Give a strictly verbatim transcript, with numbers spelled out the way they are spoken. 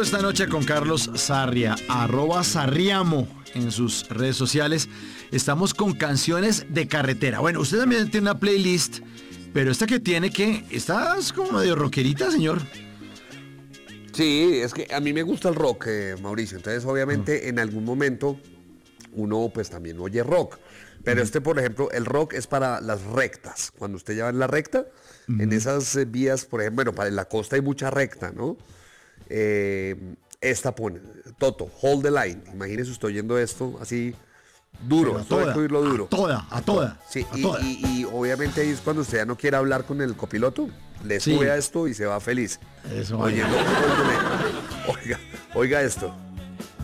esta noche con Carlos Sarria, arroba Sarriamo en sus redes sociales. Estamos con canciones de carretera. Bueno, usted también tiene una playlist, pero esta que tiene que... ¿Estás como medio rockerita, señor? Sí, es que a mí me gusta el rock, eh, Mauricio. Entonces, obviamente, uh-huh. en algún momento uno pues también oye rock. Pero uh-huh. este, por ejemplo, el rock es para las rectas. Cuando usted ya va en la recta, uh-huh. en esas eh, vías, por ejemplo, bueno, para la costa hay mucha recta, ¿no? Eh, esta pone, Toto, Hold the Line. Imagínese usted oyendo esto así duro, esto hay que oírlo duro. A toda, a toda. Sí, a y, toda. Y, y obviamente ahí es cuando usted ya no quiere hablar con el copiloto, le sube sí. a esto y se va feliz. Eso oyendo, oiga, oiga esto.